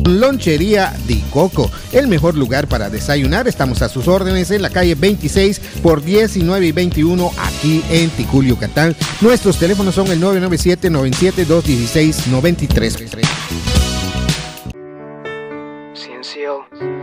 Lonchería Di Coco, el mejor lugar para desayunar. Estamos a sus órdenes en la calle 26 por 19 y 21 aquí en Ticul, Yucatán. Nuestros teléfonos son el 997-97-216-93. Ciencio.